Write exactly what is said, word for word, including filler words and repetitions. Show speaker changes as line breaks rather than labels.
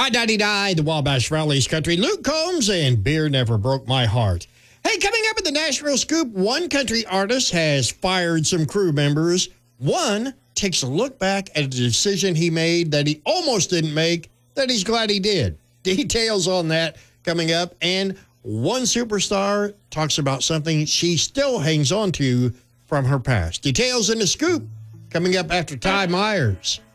I ninety-nine, the Wabash Valley's country. Luke Combs and Beer Never Broke My Heart. Hey, coming up at the Nashville Scoop, one country artist has fired some crew members. One takes a look back at a decision he made that he almost didn't make, that he's glad he did. Details on that coming up. And one superstar talks about something she still hangs on to from her past. Details in the Scoop coming up after Ty Myers.